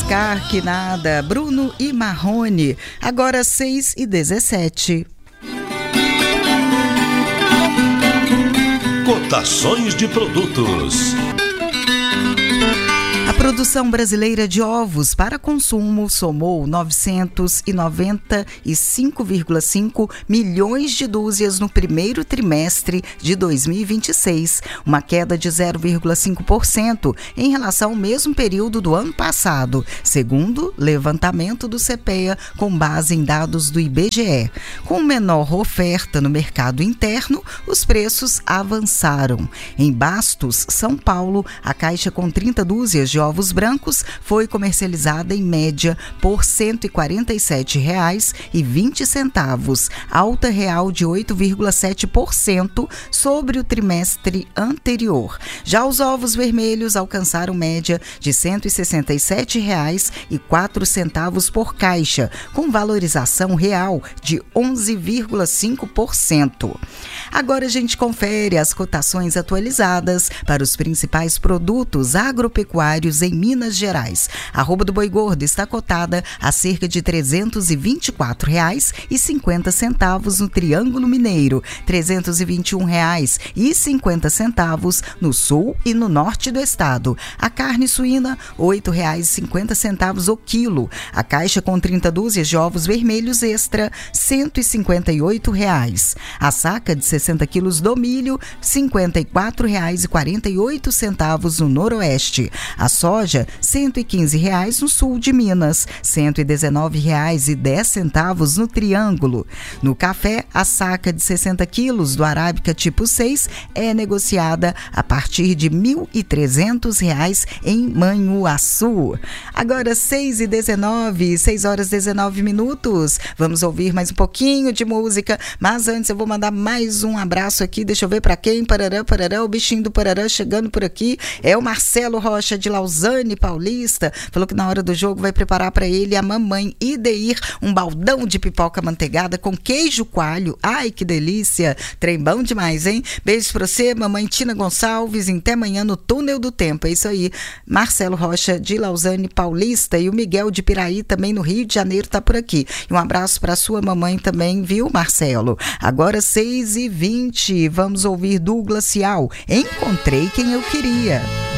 Arriscar que nada, Bruno e Marrone. Agora 6h17. Cotações de produtos. A produção brasileira de ovos para consumo somou 995,5 milhões de dúzias no primeiro trimestre de 2026, uma queda de 0,5% em relação ao mesmo período do ano passado, segundo levantamento do CPEA com base em dados do IBGE. Com menor oferta no mercado interno, os preços avançaram. Em Bastos, São Paulo, a caixa com 30 dúzias de ovos brancos foi comercializada em média por R$ 147,20, alta real de 8,7% sobre o trimestre anterior. Já os ovos vermelhos alcançaram média de R$ 167,04 por caixa, com valorização real de 11,5%. Agora a gente confere as cotações atualizadas para os principais produtos agropecuários em Minas Gerais. A arroba do boi gordo está cotada a cerca de R$ 324,50 no Triângulo Mineiro, R$ 321,50 no sul e no norte do estado. A carne suína, R$ 8,50 o quilo. A caixa com 30 dúzias de ovos vermelhos extra, R$ 158,00. A saca de 60 quilos do milho, R$ 54,48 no noroeste. A soja, R$ 115,00 no sul de Minas, R$ 119,10 no Triângulo. No café, a saca de 60 quilos do Arábica tipo 6 é negociada a partir de R$ 1.300 em Manhuaçu. Agora 6h19, 6h19. Vamos ouvir mais um pouquinho de música, mas antes eu vou mandar mais um abraço aqui, deixa eu ver para quem. Parará, parará, o bichinho do Parará chegando por aqui, é o Marcelo Rocha de Lausanne Paulista, falou que na hora do jogo vai preparar para ele e a mamãe Ideir um baldão de pipoca manteigada com queijo coalho. Ai, que delícia, trem bom demais, hein? Beijos pra você, mamãe Tina Gonçalves, até amanhã no Túnel do Tempo. É isso aí, Marcelo Rocha de Lausanne Paulista, e o Miguel de Piraí também no Rio de Janeiro tá por aqui. E um abraço para sua mamãe também, viu, Marcelo? Agora 6h20, vamos ouvir do Glacial, Encontrei Quem Eu Queria.